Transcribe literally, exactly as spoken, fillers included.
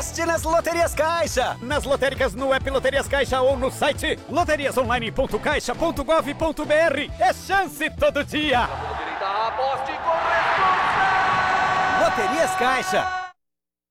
Aposte nas Loterias Caixa! Nas lotéricas no app Loterias Caixa ou no site loterias online ponto caixa ponto gov ponto br. É chance todo dia! Aposte com responsa! Loterias Caixa!